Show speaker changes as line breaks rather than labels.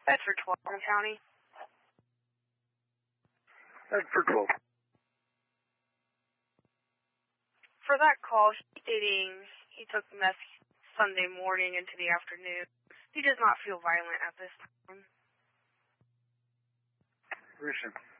Bedford 12 County.
Bedford 12.
For that call, stating he took meth Sunday morning into the afternoon. He does not feel violent at this time.
Recent.